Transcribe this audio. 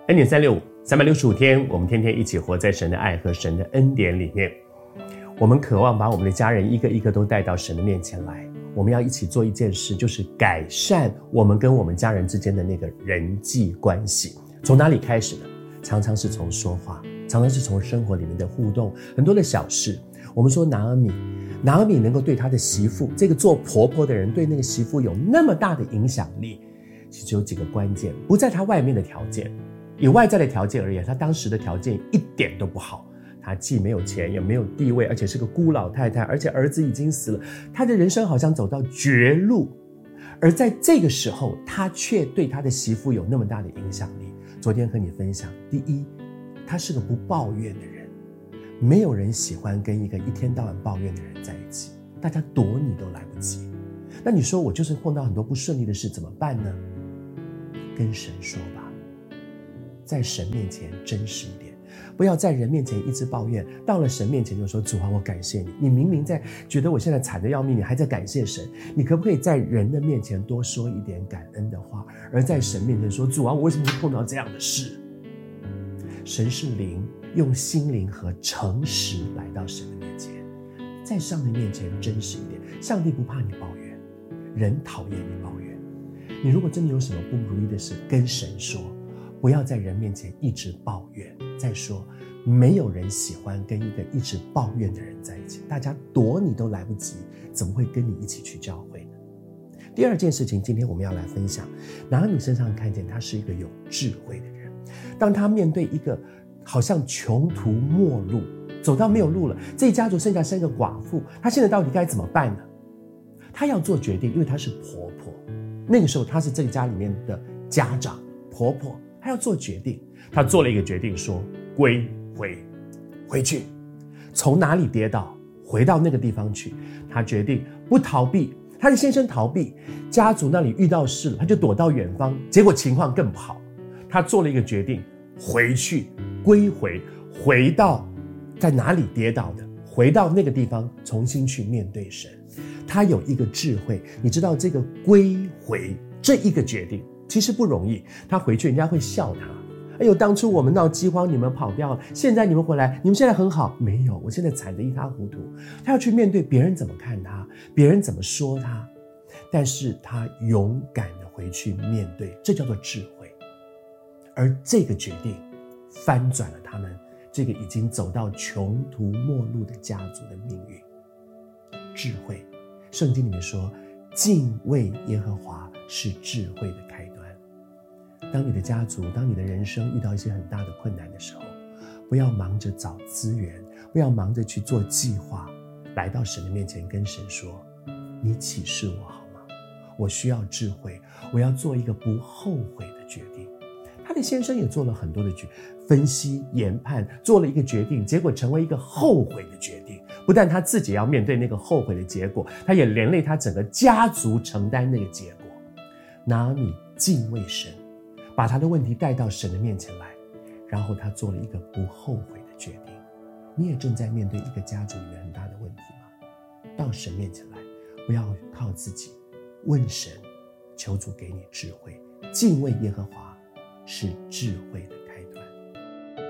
恩典365 365天，我们天天一起活在神的爱和神的恩典里面。我们渴望把我们的家人一个一个都带到神的面前来，我们要一起做一件事，就是改善我们跟我们家人之间的那个人际关系。从哪里开始呢？常常是从说话，常常是从生活里面的互动，很多的小事。我们说拿俄米能够对他的媳妇，这个做婆婆的人对那个媳妇有那么大的影响力，其实有几个关键，不在他外面的条件，以外在的条件而言，他当时的条件一点都不好，他既没有钱也没有地位，而且是个孤老太太，而且儿子已经死了，他的人生好像走到绝路。而在这个时候，他却对他的媳妇有那么大的影响力。昨天和你分享，第一，他是个不抱怨的人，没有人喜欢跟一个一天到晚抱怨的人在一起，大家躲你都来不及。那你说我就是碰到很多不顺利的事怎么办呢？跟神说吧，在神面前真实一点，不要在人面前一直抱怨，到了神面前就说主啊，我感谢你。你明明在觉得我现在惨得要命，你还在感谢神，你可不可以在人的面前多说一点感恩的话，而在神面前说主啊，我为什么会碰到这样的事？神是灵，用心灵和诚实来到神的面前，在上帝面前真实一点。上帝不怕你抱怨，人讨厌你抱怨。你如果真的有什么不如意的事，跟神说，不要在人面前一直抱怨。再说，没有人喜欢跟一个一直抱怨的人在一起，大家躲你都来不及，怎么会跟你一起去教会呢？第二件事情，今天我们要来分享，拿俄米身上看见他是一个有智慧的人。当他面对一个好像穷途末路，走到没有路了，这一家族剩下3个寡妇，他现在到底该怎么办呢？他要做决定，因为他是婆婆，那个时候他是这个家里面的家长，婆婆，他要做决定。他做了一个决定，说回去，从哪里跌倒回到那个地方去。他决定不逃避，他的先生逃避，家族那里遇到事了，他就躲到远方，结果情况更不好。他做了一个决定，回去，回到在哪里跌倒的，回到那个地方，重新去面对神。他有一个智慧，你知道这个归回这一个决定其实不容易。他回去人家会笑他，哎呦，当初我们闹饥荒你们跑掉了，现在你们回来，你们现在很好。没有，我现在惨得一塌糊涂。他要去面对别人怎么看他，别人怎么说他，但是他勇敢的回去面对，这叫做智慧。而这个决定翻转了他们这个已经走到穷途末路的家族的命运。智慧，圣经里面说，敬畏耶和华是智慧的开端。当你的家族，当你的人生遇到一些很大的困难的时候，不要忙着找资源，不要忙着去做计划，来到神的面前跟神说，你启示我好吗？我需要智慧，我要做一个不后悔的决定。他的先生也做了很多的分析研判，做了一个决定，结果成为一个后悔的决定。不但他自己要面对那个后悔的结果，他也连累他整个家族承担那个结果。拿俄米敬畏神，把他的问题带到神的面前来，然后他做了一个不后悔的决定。你也正在面对一个家族里面很大的问题吗？到神面前来，不要靠自己，问神，求主给你智慧。敬畏耶和华是智慧的